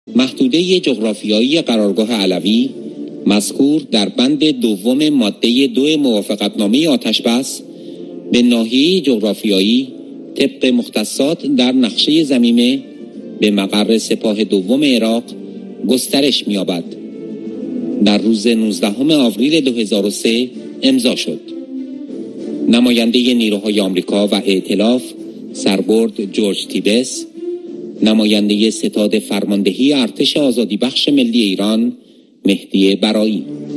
محدوده جغرافیایی قرارگاه علوی مذکور در بند دوم ماده 2 موافقتنامه آتش‌بس به ناحیه جغرافیایی طبق مختصات در نقشه ضمیمه به مقر سپاه دوم عراق گسترش می‌یابد. در روز 19 آوریل 2003 امضا شد. نماینده نیروهای آمریکا و ائتلاف سربرد جورج تیبس، نماینده ستاد فرماندهی ارتش آزادی بخش ملی ایران مهدی برایی.